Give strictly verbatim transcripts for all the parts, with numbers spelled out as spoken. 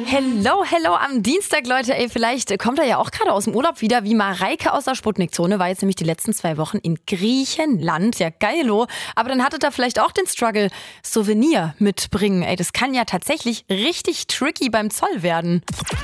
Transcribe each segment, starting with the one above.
Hello, hello am Dienstag, Leute. Ey, vielleicht kommt er ja auch gerade aus dem Urlaub wieder, wie Mareike aus der Sputnik-Zone. War jetzt nämlich die letzten zwei Wochen in Griechenland. Ja, geilo. Aber dann hattet ihr vielleicht auch den Struggle, Souvenir mitbringen. Ey, das kann ja tatsächlich richtig tricky beim Zoll werden.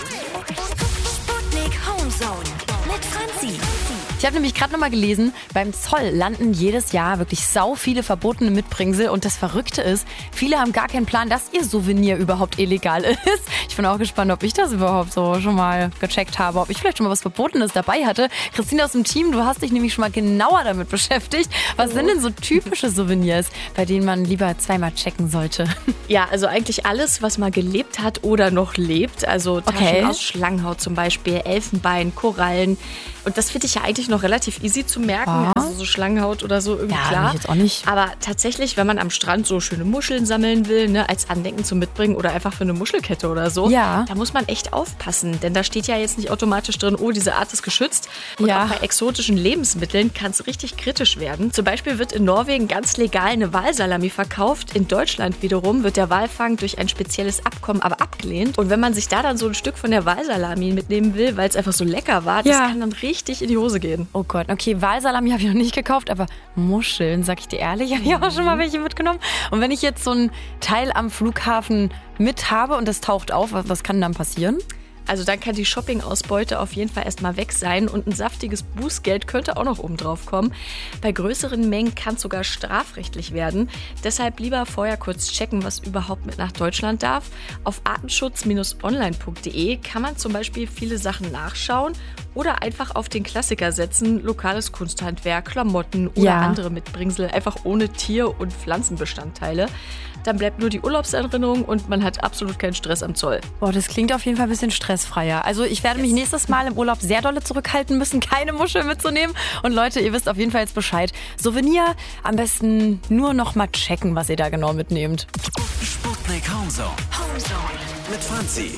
Sputnik Homezone mit Franzi. Ich habe nämlich gerade noch mal gelesen, beim Zoll landen jedes Jahr wirklich sau viele verbotene Mitbringsel. Und das Verrückte ist, viele haben gar keinen Plan, dass ihr Souvenir überhaupt illegal ist. Ich bin auch gespannt, ob ich das überhaupt so schon mal gecheckt habe, ob ich vielleicht schon mal was Verbotenes dabei hatte. Christine aus dem Team, du hast dich nämlich schon mal genauer damit beschäftigt. Was sind denn so typische Souvenirs, bei denen man lieber zweimal checken sollte? Ja, also eigentlich alles, was mal gelebt hat oder noch lebt. Also Taschen Okay. aus Schlangenhaut zum Beispiel, Elfenbein, Korallen. Und das finde ich ja eigentlich noch relativ easy zu merken. Ah. Also so Schlangenhaut oder so, irgendwie Ja, klar. mich jetzt auch nicht. Aber tatsächlich, wenn man am Strand so schöne Muscheln sammeln will, ne, als Andenken zum Mitbringen oder einfach für eine Muschelkette oder so, Ja. da muss man echt aufpassen. Denn da steht ja jetzt nicht automatisch drin, oh, diese Art ist geschützt. Und Ja. auch bei exotischen Lebensmitteln kann es richtig kritisch werden. Zum Beispiel wird in Norwegen ganz legal eine Walsalami verkauft. In Deutschland wiederum wird der Walfang durch ein spezielles Abkommen aber abgelehnt. Und wenn man sich da dann so ein Stück von der Walsalami mitnehmen will, weil es einfach so lecker war, das Ja. kann dann richtig in die Hose gehen. Oh Gott, okay, Walsalami habe ich noch nicht gekauft, aber Muscheln, sag ich dir ehrlich, habe ich auch schon mal welche mitgenommen. Und wenn ich jetzt so ein Teil am Flughafen mit habe und das taucht auf, was, was kann dann passieren? Also dann kann die Shopping-Ausbeute auf jeden Fall erstmal weg sein und ein saftiges Bußgeld könnte auch noch oben drauf kommen. Bei größeren Mengen kann es sogar strafrechtlich werden. Deshalb lieber vorher kurz checken, was überhaupt mit nach Deutschland darf. Auf artenschutz Bindestrich online Punkt de kann man zum Beispiel viele Sachen nachschauen oder einfach auf den Klassiker setzen, lokales Kunsthandwerk, Klamotten oder Ja. andere Mitbringsel, einfach ohne Tier- und Pflanzenbestandteile. Dann bleibt nur die Urlaubserinnerung und man hat absolut keinen Stress am Zoll. Boah, das klingt auf jeden Fall ein bisschen stressfreier. Also ich werde mich nächstes Mal im Urlaub sehr dolle zurückhalten müssen, keine Muschel mitzunehmen. Und Leute, ihr wisst auf jeden Fall jetzt Bescheid. Souvenir am besten nur noch mal checken, was ihr da genau mitnehmt. Sputnik Homezone Homezone. mit Franzi.